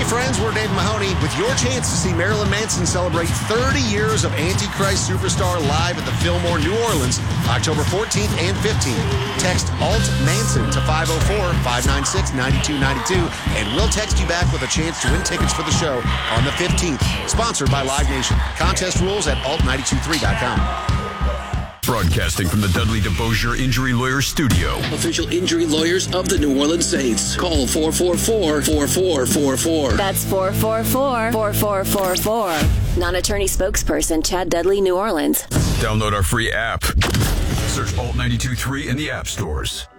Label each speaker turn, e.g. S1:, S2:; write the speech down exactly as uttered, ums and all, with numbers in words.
S1: Hey friends, we're Dave Mahoney with your chance to see Marilyn Manson celebrate thirty years of Antichrist Superstar live at the Fillmore, New Orleans, October fourteenth and fifteenth. Text Alt Manson to five oh four, five nine six, nine two nine two and we'll text you back with a chance to win tickets for the show on the fifteenth. Sponsored by Live Nation. Contest rules at alt nine two three dot com.
S2: Broadcasting from the Dudley DeBosier Injury Lawyers Studio.
S3: Official injury lawyers of the New Orleans Saints. Call four four four, four four four four.
S4: That's four four four, four four four four. Non-attorney spokesperson Chad Dudley, New Orleans.
S2: Download our free app. Search Alt ninety-two point three in the app stores.